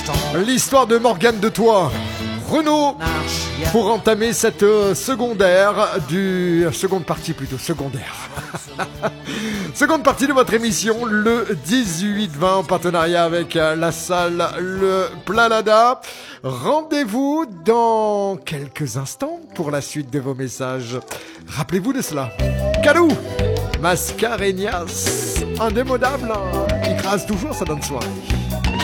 L'histoire de Morgane de Toit. Renaud, pour entamer cette seconde partie de votre émission, le 18-20, en partenariat avec la salle Le Planada. Rendez-vous dans quelques instants pour la suite de vos messages. Rappelez-vous de cela. Calou, Mascareñas, indémodable, il crase toujours, ça donne soin.